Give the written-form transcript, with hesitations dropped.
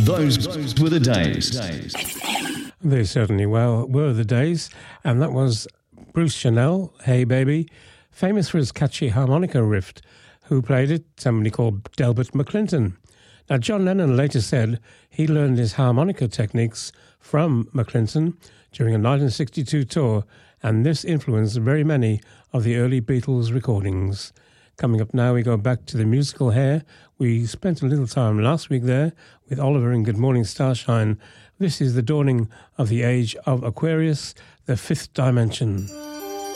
Those were the days. They certainly were the days, and that was Bruce Chanel, Hey Baby, famous for his catchy harmonica riff. Who played it? Somebody called Delbert McClinton. Now, John Lennon later said he learned his harmonica techniques from McClinton during a 1962 tour, and this influenced very many of the early Beatles recordings. Coming up now, we go back to the musical Hair. We spent a little time last week there with Oliver in Good Morning Starshine. This is the dawning of the age of Aquarius, the fifth dimension.